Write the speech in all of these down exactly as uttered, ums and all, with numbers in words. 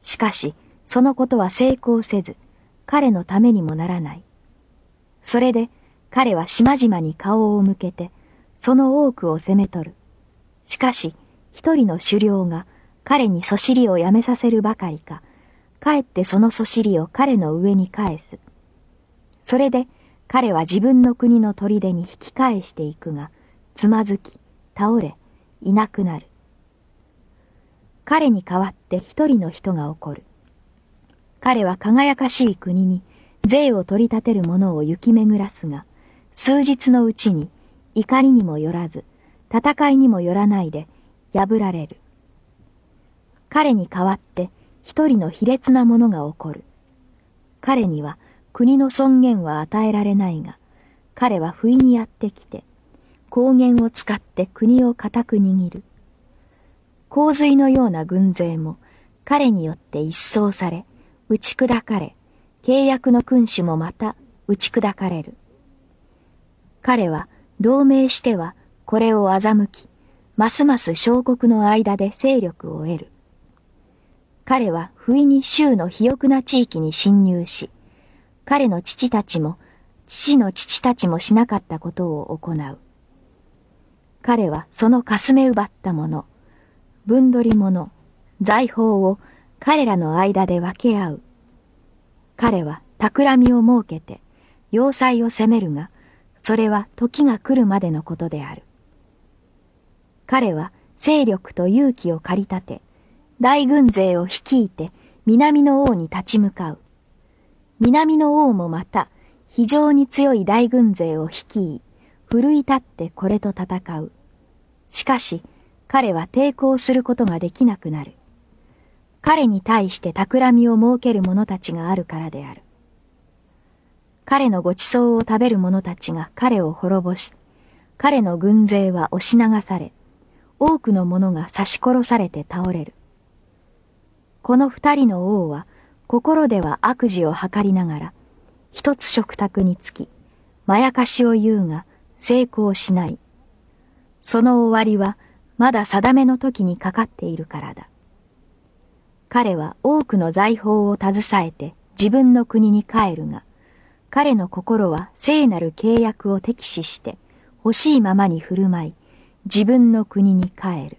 しかし、そのことは成功せず、彼のためにもならない。それで、彼は島々に顔を向けて、その多くを攻め取る。しかし、一人の首領が彼にそしりをやめさせるばかりか、かえってそのそしりを彼の上に返す。それで、彼は自分の国の砦に引き返していくが、つまずき、倒れ、いなくなる。彼に代わって一人の人が起こる。彼は輝かしい国に税を取り立てる者を行き巡らすが、数日のうちに怒りにもよらず、戦いにもよらないで破られる。彼に代わって一人の卑劣な者が起こる。彼には国の尊厳は与えられないが、彼は不意にやってきて、高原を使って国を固く握る。洪水のような軍勢も彼によって一掃され、打ち砕かれ、契約の君主もまた打ち砕かれる。彼は同盟してはこれを欺き、ますます小国の間で勢力を得る。彼は不意に州の肥沃な地域に侵入し、彼の父たちも父の父たちもしなかったことを行う。彼はそのかすめ奪ったもの、分取り物、財宝を彼らの間で分け合う。彼は企みを設けて要塞を攻めるが、それは時が来るまでのことである。彼は勢力と勇気を駆り立て、大軍勢を率いて南の王に立ち向かう。南の王もまた非常に強い大軍勢を率い、奮い立ってこれと戦う。しかし彼は抵抗することができなくなる。彼に対して企みを設ける者たちがあるからである。彼のごちそうを食べる者たちが彼を滅ぼし、彼の軍勢は押し流され、多くの者が刺し殺されて倒れる。この二人の王は、心では悪事を図りながら、一つ食卓につき、まやかしを言うが、成功しない。その終わりは、まだ定めの時にかかっているからだ。彼は多くの財宝を携えて自分の国に帰るが、彼の心は聖なる契約を敵視して、欲しいままに振る舞い、自分の国に帰る。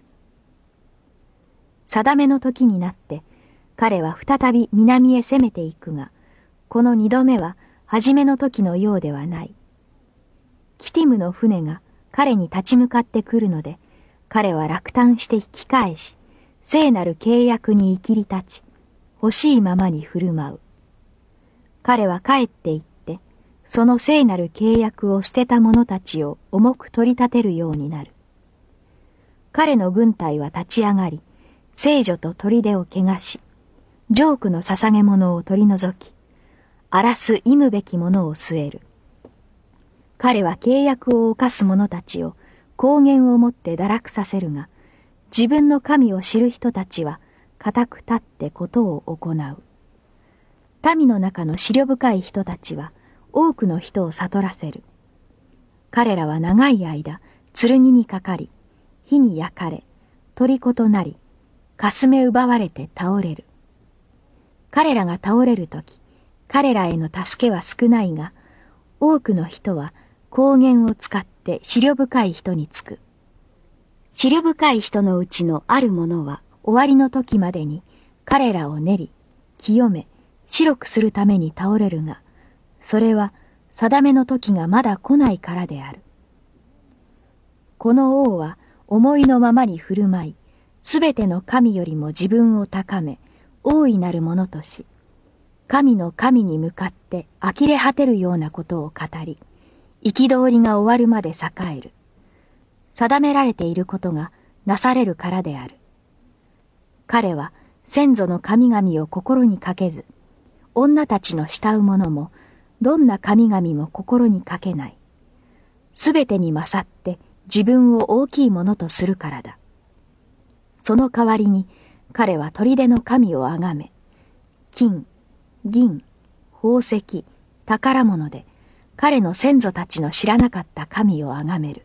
定めの時になって、彼は再び南へ攻めていくが、この二度目は初めの時のようではない。キティムの船が彼に立ち向かってくるので、彼は落胆して引き返し、聖なる契約に生きり立ち、欲しいままに振る舞う。彼は帰って行って、その聖なる契約を捨てた者たちを重く取り立てるようになる。彼の軍隊は立ち上がり、聖女と砦を汚し、ジョークの捧げ物を取り除き、荒らす忌むべきものを据える。彼は契約を犯す者たちを公言をもって堕落させるが、自分の神を知る人たちは固く立ってことを行う。民の中の思慮深い人たちは多くの人を悟らせる。彼らは長い間、剣にかかり、火に焼かれ、虜となり、かすめ奪われて倒れる。彼らが倒れるとき、彼らへの助けは少ないが、多くの人は公言を使って思慮深い人につく。思慮深い人のうちのある者は終わりの時までに彼らを練り、清め、白くするために倒れるが、それは定めの時がまだ来ないからである。この王は思いのままに振る舞い、すべての神よりも自分を高め、大いなるものとし、神の神に向かって呆れ果てるようなことを語り、憤りが終わるまで栄える。定められていることがなされるからである。彼は先祖の神々を心にかけず、女たちの慕う者もどんな神々も心にかけない。すべてに勝って自分を大きいものとするからだ。その代わりに彼は砦の神をあがめ、金、銀、宝石、宝物で彼の先祖たちの知らなかった神をあがめる。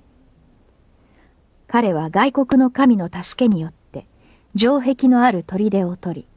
彼は外国の神の助けによって城壁のある砦を取り、